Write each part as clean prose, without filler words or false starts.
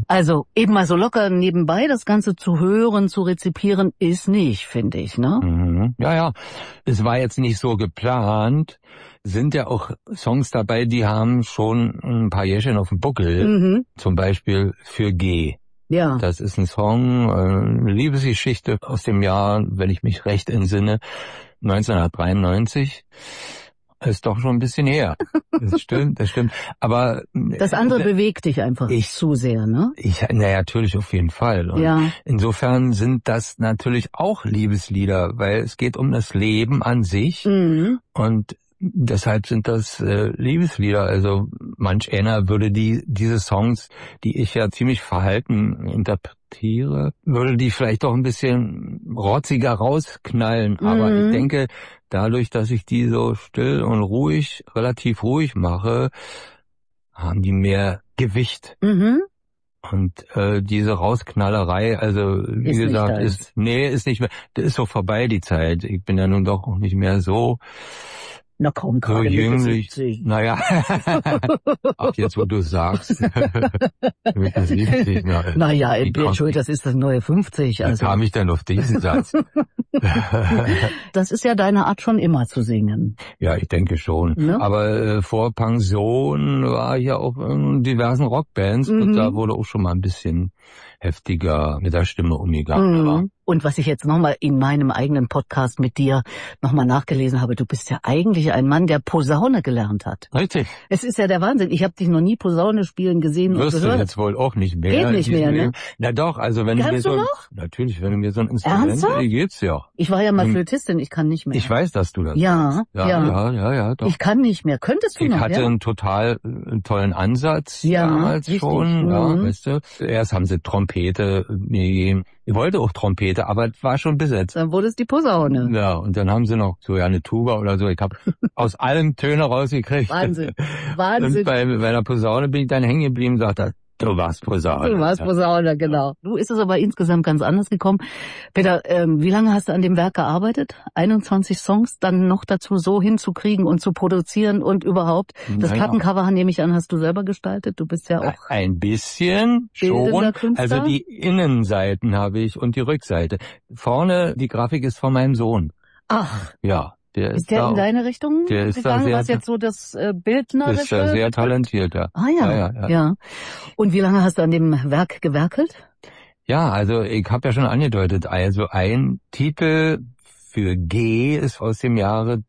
Also eben mal so locker nebenbei das Ganze zu hören, zu rezipieren, ist nicht, finde ich, ne? Mhm. Ja. Es war jetzt nicht so geplant. Sind ja auch Songs dabei, die haben schon ein paar Jährchen auf dem Buckel. Mhm. Zum Beispiel für G. Ja. Das ist ein Song, eine Liebesgeschichte aus dem Jahr, wenn ich mich recht entsinne, 1993. Ist doch schon ein bisschen her. Das stimmt. Aber das andere bewegt dich einfach zu sehr, ne? Natürlich auf jeden Fall. Und ja. Insofern sind das natürlich auch Liebeslieder, weil es geht um das Leben an sich. Mhm. Und deshalb sind das Liebeslieder. Also manch einer würde diese Songs, die ich ja ziemlich verhalten interpretiere, würde die vielleicht auch ein bisschen rotziger rausknallen. Aber ich denke, dadurch, dass ich die so still und ruhig, relativ ruhig mache, haben die mehr Gewicht. Mhm. Und diese Rausknallerei, also wie ist gesagt, ist nicht mehr, das ist so vorbei die Zeit. Ich bin ja nun doch auch nicht mehr so na komm, gerade so jünglich. 70. Naja, ach jetzt, wo du sagst. Mitte 70. Naja, Entschuldigung, das ist das neue 50. Also. Da kam ich dann auf diesen Satz. Das ist ja deine Art schon immer zu singen. Ja, ich denke schon. Ne? Aber vor Pension war ich ja auch in diversen Rockbands und da wurde auch schon mal ein bisschen heftiger mit der Stimme umgegangen. Und was ich jetzt nochmal in meinem eigenen Podcast mit dir nochmal nachgelesen habe, du bist ja eigentlich ein Mann, der Posaune gelernt hat. Richtig. Es ist ja der Wahnsinn. Ich habe dich noch nie Posaune spielen gesehen und gehört. Wirst du jetzt wohl auch nicht mehr. Geht nicht mehr, ne? Na doch, also wenn Kannst du mir du noch? Natürlich, wenn du mir so ein Instrument, ernsthaft? Geht's ja. Ich war ja mal Flötistin, ich kann nicht mehr. Ich weiß, dass du das ja, doch. Ich kann nicht mehr. Könntest du noch? Ich hatte einen total tollen Ansatz damals richtig. Schon. Ja, weißt du. Erst haben sie Trompete gegeben. Ich wollte auch Trompete, aber es war schon besetzt. Dann wurde es die Posaune. Ja, und dann haben sie noch so eine Tuba oder so. Ich habe aus allem Töne rausgekriegt. Wahnsinn. Und bei der Posaune bin ich dann hängen geblieben und sagte, du warst Posaune. Du warst Posaune, genau. Du ist es aber insgesamt ganz anders gekommen. Peter, wie lange hast du an dem Werk gearbeitet? 21 Songs dann noch dazu so hinzukriegen und zu produzieren und überhaupt. Das Plattencover, nehme ich an, hast du selber gestaltet? Du bist ja auch ein bisschen schon. Also die Innenseiten habe ich und die Rückseite. Vorne, die Grafik ist von meinem Sohn. Ach. Ja. Ist der in deine Richtung gegangen, was jetzt so das Bildnerische? Ist ja sehr talentiert, ja. Ah ja. Und wie lange hast du an dem Werk gewerkelt? Ja, also ich habe ja schon angedeutet, also ein Titel für G ist aus dem Jahre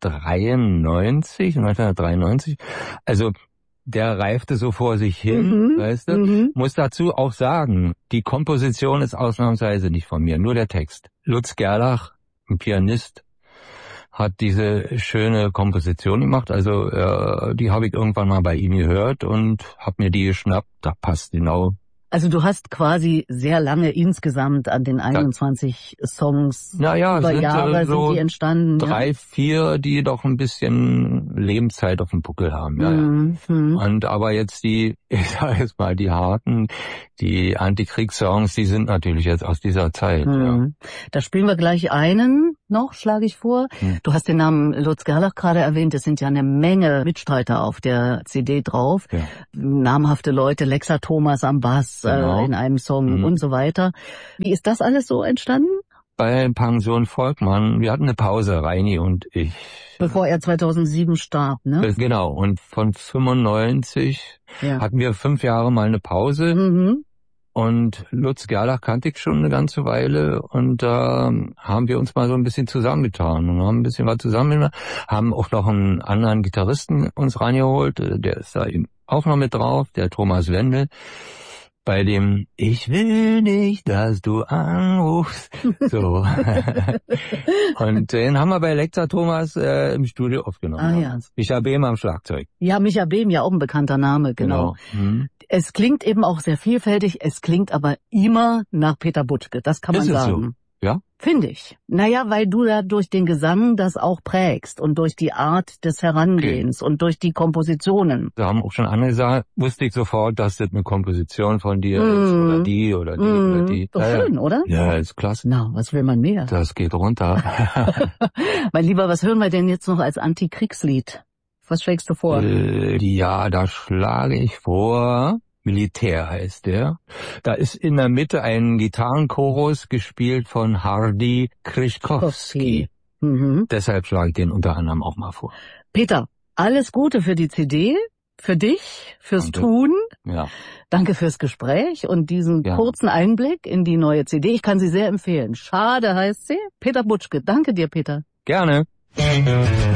1993. Also der reifte so vor sich hin, weißt du. Muss dazu auch sagen, die Komposition ist ausnahmsweise nicht von mir, nur der Text. Lutz Gerlach, ein Pianist, hat diese schöne Komposition gemacht, also die habe ich irgendwann mal bei ihm gehört und habe mir die geschnappt, da passt genau. Also du hast quasi sehr lange insgesamt an den 21 Songs über Jahre so sind die entstanden. 3, 4, die doch ein bisschen Lebenszeit auf dem Buckel haben. Ja. Und aber jetzt ich sage jetzt mal, die harten, die Antikriegssongs, die sind natürlich jetzt aus dieser Zeit. Ja. Da spielen wir gleich einen noch, schlage ich vor. Du hast den Namen Lutz Gerlach gerade erwähnt. Es sind ja eine Menge Mitstreiter auf der CD drauf. Ja. Namhafte Leute, Lexa Thomas am Bass in einem Song und so weiter. Wie ist das alles so entstanden? Bei Pension Volkmann, wir hatten eine Pause, Reini und ich. Bevor er 2007 starb, ne? Genau, und von 95 hatten wir 5 Jahre mal eine Pause. Und Lutz Gerlach kannte ich schon eine ganze Weile und da haben wir uns mal so ein bisschen zusammengetan und haben ein bisschen was zusammen gemacht, haben auch noch einen anderen Gitarristen uns reingeholt, der ist da eben auch noch mit drauf, der Thomas Wendel. Bei dem Ich will nicht, dass du anrufst. So. Und den haben wir bei Lexa Thomas im Studio aufgenommen. Ah ja. Micha Behm am Schlagzeug. Ja, Micha Behm, ja auch ein bekannter Name, genau. Es klingt eben auch sehr vielfältig, es klingt aber immer nach Peter Butschke, das kann man sagen. So? Ja? Finde ich. Naja, weil du da durch den Gesang das auch prägst und durch die Art des Herangehens und durch die Kompositionen. Da haben auch schon andere gesagt, wusste ich sofort, dass das eine Komposition von dir ist oder die oder die oder die. Doch schön, oder? Ja, ist klasse. Na, was will man mehr? Das geht runter. Mein Lieber, was hören wir denn jetzt noch als Antikriegslied? Was schlägst du vor? Ja, da schlage ich vor Militär heißt der. Da ist in der Mitte ein Gitarrenchorus gespielt von Hardy Krischkowski. Deshalb schlage ich den unter anderem auch mal vor. Peter, alles Gute für die CD, für dich, fürs Tun. Ja. Danke fürs Gespräch und diesen kurzen Einblick in die neue CD. Ich kann sie sehr empfehlen. Schade heißt sie. Peter Butschke. Danke dir, Peter. Gerne.